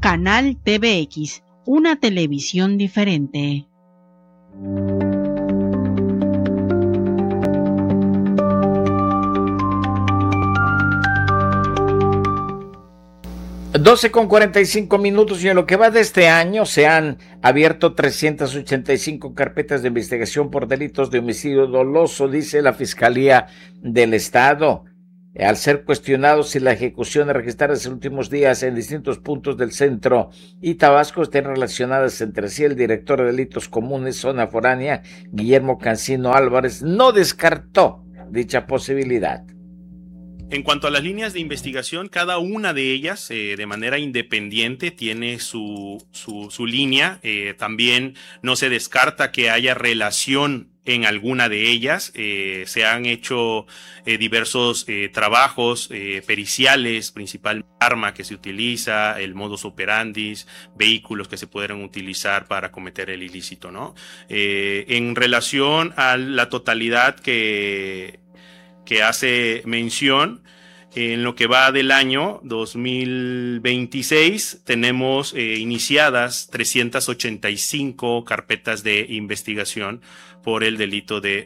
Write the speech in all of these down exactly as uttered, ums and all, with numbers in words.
Canal T V X, una televisión diferente. doce con cuarenta y cinco minutos, y en lo que va de este año se han abierto trescientas ochenta y cinco carpetas de investigación por delitos de homicidio doloso, dice la Fiscalía del Estado. Al ser cuestionados si las ejecuciones registradas en los últimos días en distintos puntos del centro y Tabasco estén relacionadas entre sí, el director de delitos comunes, zona foránea, Guillermo Cancino Álvarez, no descartó dicha posibilidad. En cuanto a las líneas de investigación, cada una de ellas eh, de manera independiente tiene su, su, su línea. Eh, también no se descarta que haya relación en alguna de ellas. Eh, se han hecho eh, diversos eh, trabajos eh, periciales, principalmente arma que se utiliza, el modus operandi, vehículos que se pudieran utilizar para cometer el ilícito, ¿no? Eh, en relación a la totalidad que... que hace mención, en lo que va del año dos mil veintiséis tenemos eh, iniciadas trescientas ochenta y cinco carpetas de investigación por el delito de...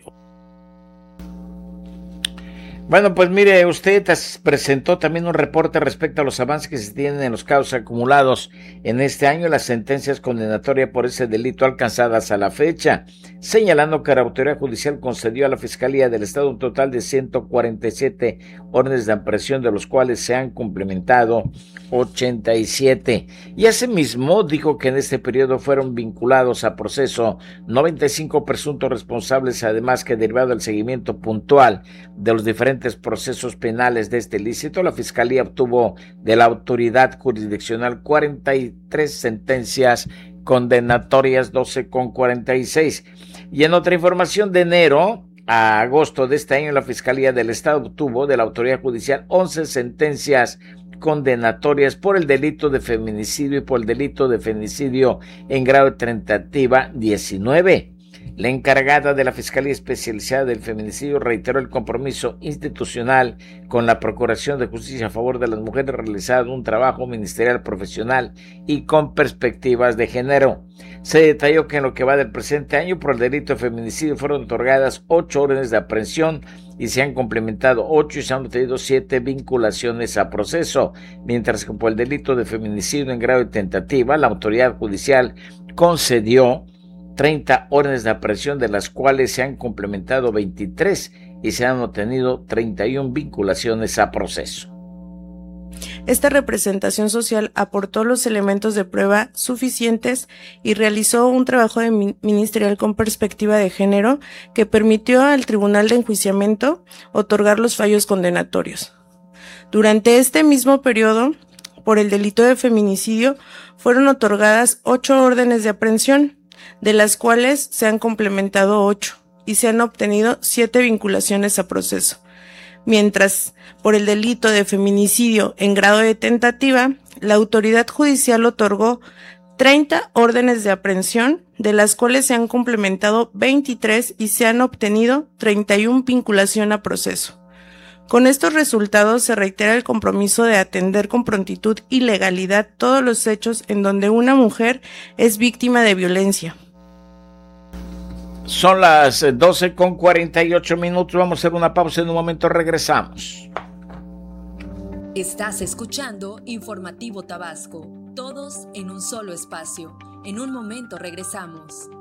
Bueno, pues mire, usted presentó también un reporte respecto a los avances que se tienen en los casos acumulados en este año, las sentencias condenatorias por ese delito alcanzadas a la fecha, señalando que la autoridad judicial concedió a la Fiscalía del Estado un total de ciento cuarenta y siete órdenes de aprehensión, de los cuales se han cumplimentado ochenta y siete. Y asimismo dijo que en este periodo fueron vinculados a proceso noventa y cinco presuntos responsables, además que derivado del seguimiento puntual de los diferentes procesos penales de este ilícito, la Fiscalía obtuvo de la autoridad jurisdiccional cuarenta y tres sentencias condenatorias, doce con cuarenta y seis. Y en otra información, de enero a agosto de este año, la Fiscalía del Estado obtuvo de la autoridad judicial once sentencias condenatorias por el delito de feminicidio y por el delito de feminicidio en grado de tentativa, diecinueve. La encargada de la Fiscalía Especializada del Feminicidio reiteró el compromiso institucional con la Procuración de Justicia a favor de las mujeres, realizando un trabajo ministerial profesional y con perspectivas de género. Se detalló que en lo que va del presente año por el delito de feminicidio fueron otorgadas ocho órdenes de aprehensión y se han complementado ocho y se han obtenido siete vinculaciones a proceso, mientras que por el delito de feminicidio en grado de tentativa, la autoridad judicial concedió treinta órdenes de aprehensión, de las cuales se han complementado veintitrés y se han obtenido treinta y una vinculaciones a proceso. Esta representación social aportó los elementos de prueba suficientes y realizó un trabajo de ministerial con perspectiva de género que permitió al Tribunal de Enjuiciamiento otorgar los fallos condenatorios. Durante este mismo periodo, por el delito de feminicidio, fueron otorgadas ocho órdenes de aprehensión, de las cuales se han complementado ocho y se han obtenido siete vinculaciones a proceso. Mientras, por el delito de feminicidio en grado de tentativa, la autoridad judicial otorgó treinta órdenes de aprehensión, de las cuales se han complementado veintitrés y se han obtenido treinta y una vinculación a proceso. Con estos resultados se reitera el compromiso de atender con prontitud y legalidad todos los hechos en donde una mujer es víctima de violencia. Son las doce con cuarenta y ocho minutos, vamos a hacer una pausa, en un momento regresamos. Estás escuchando Informativo Tabasco, todos en un solo espacio. En un momento regresamos.